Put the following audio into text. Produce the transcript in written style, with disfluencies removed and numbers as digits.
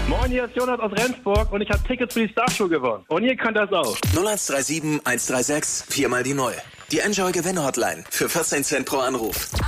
Moin, hier ist Jonas aus Rendsburg und ich habe Tickets für die Starshow gewonnen. Und ihr könnt das auch. 0137 136 4 mal die 0. Die Enjoy Gewinn Hotline für 14 Cent pro Anruf.